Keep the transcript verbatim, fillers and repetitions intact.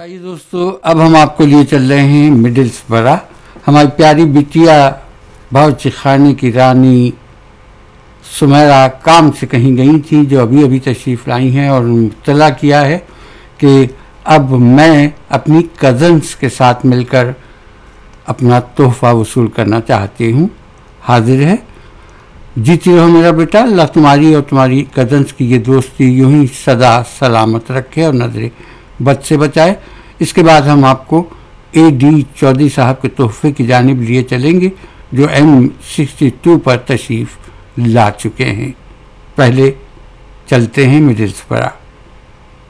आइए दोस्तों, अब हम आपको लिए चल रहे हैं मिडिल्सबरा। हमारी प्यारी बिटिया बावर्ची खाने की रानी सुमेरा काम से कहीं गई थी, जो अभी अभी तशरीफ़ लाई हैं और इत्तला किया है कि अब मैं अपनी कज़न्स के साथ मिलकर अपना तोहफ़ा वसूल करना चाहती हूँ। हाजिर है, जीती रहो मेरा बेटा। अल्लाह तुम्हारी और तुम्हारी कज़न्स की ये दोस्ती यूं ही सदा सलामत रखे और नजर बद से बचाए। इसके बाद हम आपको ए डी चौधरी साहब के तोहफे की जानिब लिए चलेंगे, जो एम सिक्सटी टू पर तशरीफ़ ला चुके हैं। पहले चलते हैं मिडिल्सबरा।